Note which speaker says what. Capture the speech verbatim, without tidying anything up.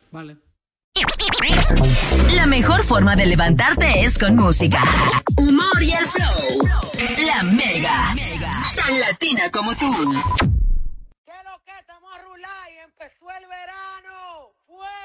Speaker 1: Vale.
Speaker 2: La mejor forma de levantarte es con música, humor y el flow. La Mega, tan latina como tú.
Speaker 3: ¿Qué es lo que estamos a rular y empezó el verano? ¡Fuego!